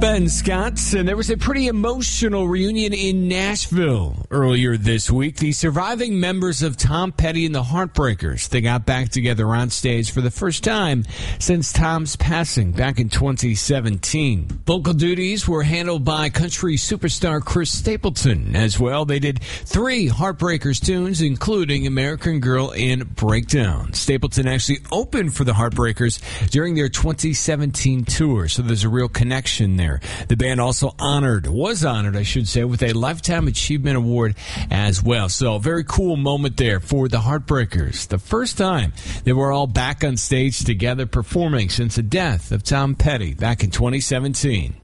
Ben Scott, and there was a pretty emotional reunion in Nashville earlier this week. The surviving members of Tom Petty and the Heartbreakers, they got back together on stage for the first time since Tom's passing back in 2017. Vocal duties were handled by country superstar Chris Stapleton as well. They did 3 Heartbreakers tunes, including American Girl and Breakdown. Stapleton actually opened for the Heartbreakers during their 2017 tour, so there's a real connection there. The band also was honored, I should say, with a Lifetime Achievement Award as well. So, very cool moment there for the Heartbreakers. The first time they were all back on stage together performing since the death of Tom Petty back in 2017.